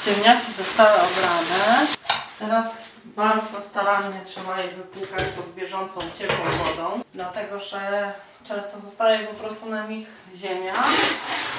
Ziemniaki zostały obrane. Teraz bardzo starannie trzeba je wypłukać pod bieżącą, ciepłą wodą, dlatego że często zostaje po prostu na nich ziemia